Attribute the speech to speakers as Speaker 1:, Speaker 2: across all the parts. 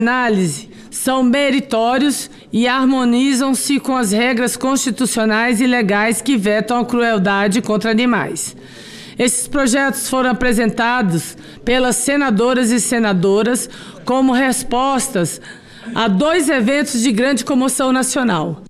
Speaker 1: análise são meritórios e harmonizam-se com as regras constitucionais e legais que vetam a crueldade contra animais. Esses projetos foram apresentados pelas senadoras e senadoras como respostas a 2 eventos de grande comoção nacional.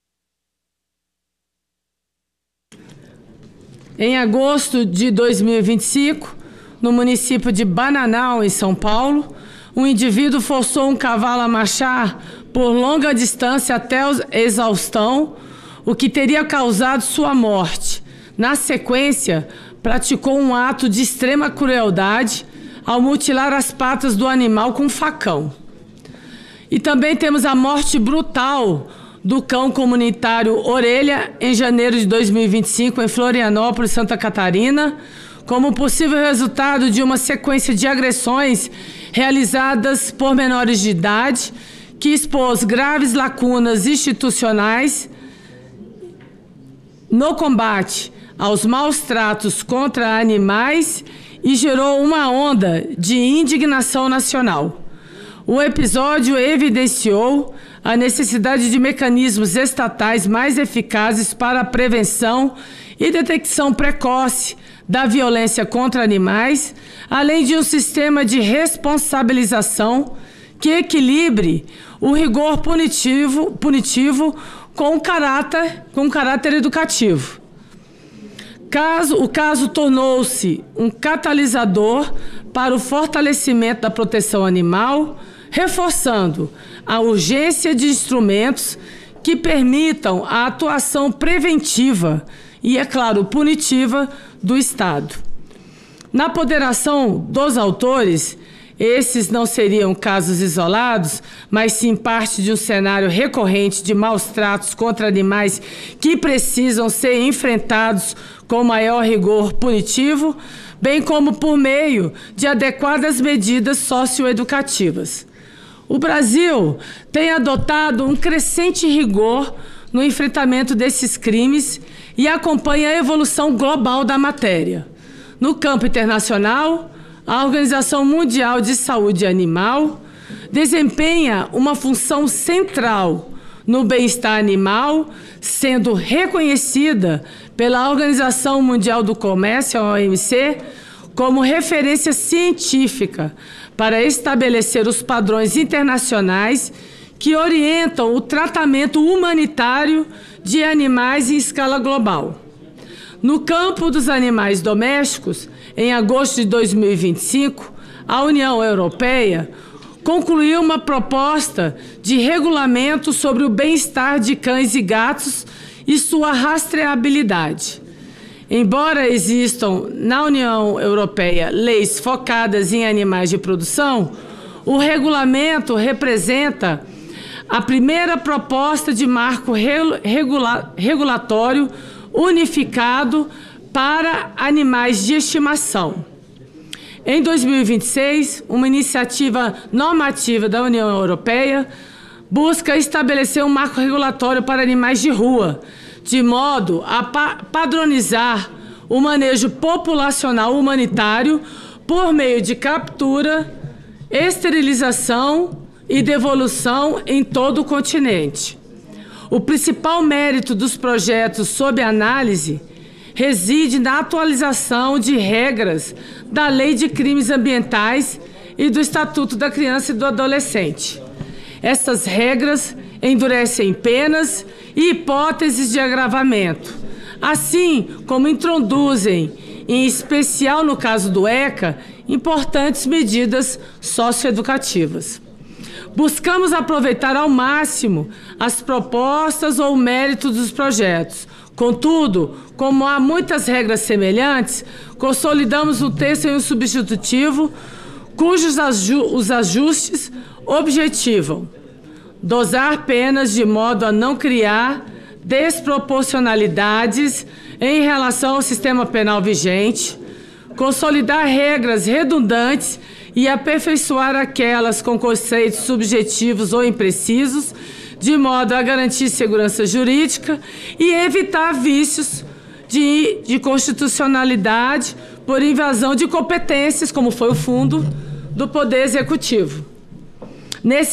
Speaker 1: Em agosto de 2025, no município de Bananal, em São Paulo, um indivíduo forçou um cavalo a marchar por longa distância até a exaustão, o que teria causado sua morte. Na sequência, praticou um ato de extrema crueldade ao mutilar as patas do animal com um facão. E também temos a morte brutal do cão comunitário Orelha, em janeiro de 2025, em Florianópolis, Santa Catarina, como possível resultado de uma sequência de agressões realizadas por menores de idade, que expôs graves lacunas institucionais no combate aos maus tratos contra animais e gerou uma onda de indignação nacional. O episódio evidenciou a necessidade de mecanismos estatais mais eficazes para a prevenção e detecção precoce da violência contra animais, além de um sistema de responsabilização que equilibre o rigor punitivo com caráter educativo. O caso tornou-se um catalisador para o fortalecimento da proteção animal, reforçando a urgência de instrumentos que permitam a atuação preventiva e, é claro, punitiva do Estado. Na ponderação dos autores, esses não seriam casos isolados, mas sim parte de um cenário recorrente de maus tratos contra animais que precisam ser enfrentados com maior rigor punitivo, bem como por meio de adequadas medidas socioeducativas. O Brasil tem adotado um crescente rigor no enfrentamento desses crimes e acompanha a evolução global da matéria. No campo internacional, a Organização Mundial de Saúde Animal desempenha uma função central no bem-estar animal, sendo reconhecida pela Organização Mundial do Comércio, a OMC, como referência científica para estabelecer os padrões internacionais que orientam o tratamento humanitário de animais em escala global. No campo dos animais domésticos, em agosto de 2025, a União Europeia concluiu uma proposta de regulamento sobre o bem-estar de cães e gatos e sua rastreabilidade. Embora existam na União Europeia leis focadas em animais de produção, o regulamento representa a primeira proposta de marco regulatório unificado para animais de estimação. Em 2026, uma iniciativa normativa da União Europeia busca estabelecer um marco regulatório para animais de rua, de modo a padronizar o manejo populacional humanitário por meio de captura, esterilização e devolução em todo o continente. O principal mérito dos projetos sob análise reside na atualização de regras da Lei de Crimes Ambientais e do Estatuto da Criança e do Adolescente. Essas regras endurecem penas e hipóteses de agravamento, assim como introduzem, em especial no caso do ECA, importantes medidas socioeducativas. Buscamos aproveitar ao máximo as propostas ou o mérito dos projetos. Contudo, como há muitas regras semelhantes, consolidamos o texto em um substitutivo cujos os ajustes objetivam dosar penas de modo a não criar desproporcionalidades em relação ao sistema penal vigente, consolidar regras redundantes e aperfeiçoar aquelas com conceitos subjetivos ou imprecisos, de modo a garantir segurança jurídica e evitar vícios de constitucionalidade por invasão de competências, como foi o fundo do Poder Executivo. Nesse